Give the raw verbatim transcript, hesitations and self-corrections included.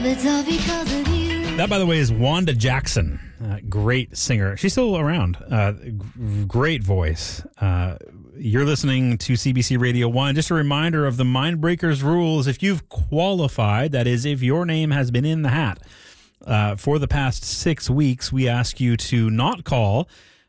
That, by the way, is Wanda Jackson. Uh, great singer. She's still around. Uh, g- great voice. Uh, you're listening to C B C Radio one. Just a reminder of the Mindbreakers rules. If you've qualified, that is, if your name has been in the hat uh, for the past six weeks, we ask you to not call